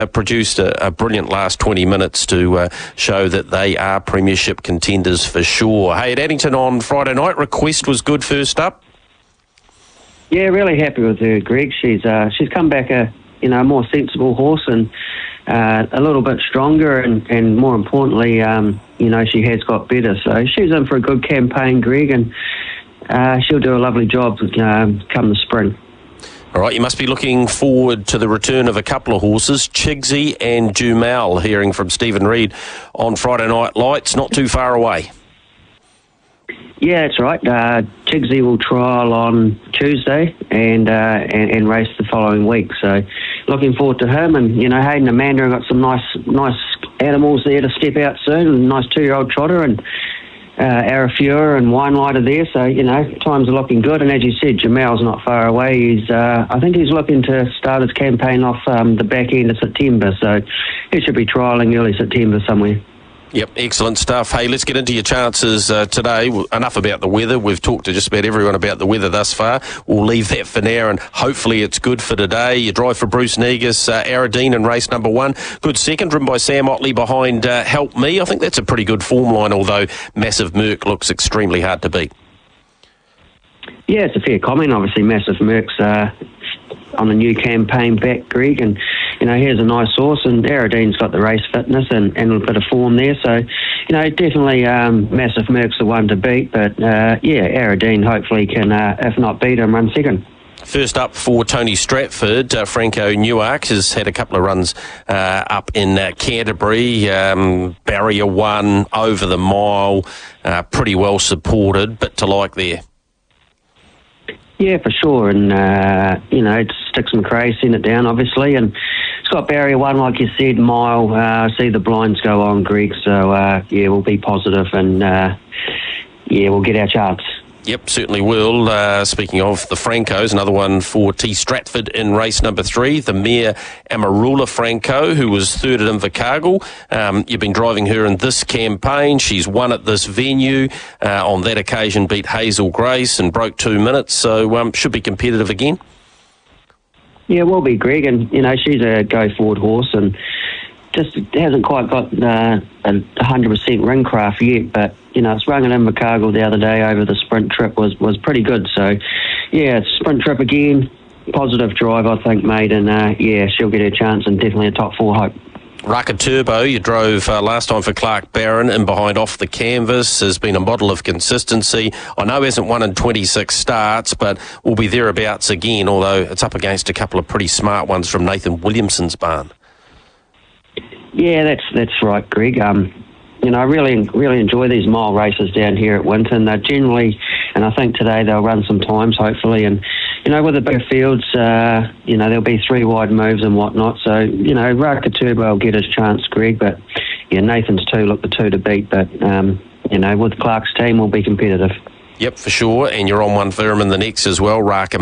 produced a brilliant last 20 minutes to show that they are premiership contenders for sure. Hey, at Addington on Friday night, Request was good first up. Yeah, really happy with her, Greg. She's come back a more sensible horse and a little bit stronger and more importantly, she has got better. So she's in for a good campaign, Greg, and she'll do a lovely job come the spring. All right, you must be looking forward to the return of a couple of horses, Chigsy and Jumal, hearing from Stephen Reid on Friday Night Lights, not too far away. Yeah, that's right. Chigsy will trial on Tuesday and race the following week. So looking forward to him. And, Hayden and Amanda have got some nice animals there to step out soon. A nice 2-year-old trotter and Arafura and Wine Lighter there. So, times are looking good. And as you said, Jamal's not far away. I think he's looking to start his campaign off the back end of September. So he should be trialling early September somewhere. Yep, excellent stuff. Hey, let's get into your chances today. Enough about the weather. We've talked to just about everyone about the weather thus far. We'll leave that for now, and hopefully it's good for today. You drive for Bruce Negus, Aradine in race number 1. Good second, driven by Sam Otley behind Help Me. I think that's a pretty good form line, although Massive Merc looks extremely hard to beat. Yeah, it's a fair comment. Obviously, Massive Merc's on the new campaign back, Greg, and here's a nice horse, and Aradine's got the race fitness and a bit of form there, so definitely Massive Merc's the one to beat, but Aradine hopefully can, if not beat him, run second. First up for Tony Stratford, Franco Newark has had a couple of runs up in Canterbury, barrier 1 over the mile, pretty well supported, but to like there. Yeah, for sure, and Sticks McRae sent it down, obviously, and it's got barrier 1, like you said, mile. See the blinds go on, Greg, so we'll be positive and we'll get our chance. Yep, certainly will. Speaking of the Francos, another one for T. Stratford in race number 3, the mare Amarula Franco, who was third at Invercargill. You've been driving her in this campaign. She's won at this venue. On that occasion, beat Hazel Grace and broke 2 minutes, so should be competitive again. Yeah, will be, Greg, and she's a go-forward horse and just hasn't quite got a 100% ring craft yet, but it's rung at Invercargill the other day over the sprint trip was pretty good. So sprint trip again, positive drive I think, mate, and she'll get her chance and definitely a top 4 hope. Raka Turbo, you drove last time for Clark Barron in behind Off the Canvas, has been a model of consistency. I know he hasn't won in 26 starts, but will be thereabouts again, although it's up against a couple of pretty smart ones from Nathan Williamson's barn. Yeah, that's right, Greg. I really enjoy these mile races down here at Winton. They're generally, and I think today they'll run some times, hopefully, and with the big fields, there'll be 3 wide moves and whatnot. So, Raka Turbo will get his chance, Greg, but Nathan's 2 look the 2 to beat, but with Clark's team, we'll be competitive. Yep, for sure, and you're on one for him in the next as well, Raka.